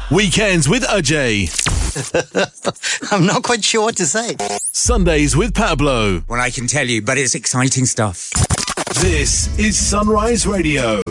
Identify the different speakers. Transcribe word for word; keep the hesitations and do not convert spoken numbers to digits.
Speaker 1: Weekends with Ajay.
Speaker 2: I'm not quite sure what to say.
Speaker 1: Sundays with Pablo.
Speaker 3: Well, I can tell you, but it's exciting stuff.
Speaker 1: This is Sunrise Radio.